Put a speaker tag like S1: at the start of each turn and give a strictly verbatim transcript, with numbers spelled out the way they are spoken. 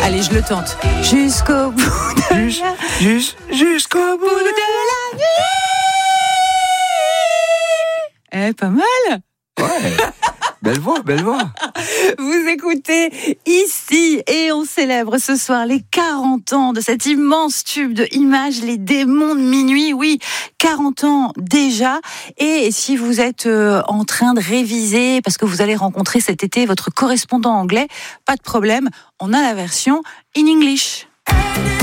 S1: Allez, je le tente. Jusqu'au bout de
S2: Jus-
S1: la...
S2: jus- Jusqu'au bout
S1: bout de la nuit. Eh, pas mal.
S2: Ouais. Belle voix, belle voix.
S1: Vous écoutez ici et on célèbre ce soir les quarante ans de cet immense tube de Images, Les Démons de Minuit. Oui, quarante ans déjà. Et si vous êtes euh, en train de réviser parce que vous allez rencontrer cet été votre correspondant anglais, pas de problème, on a la version in English.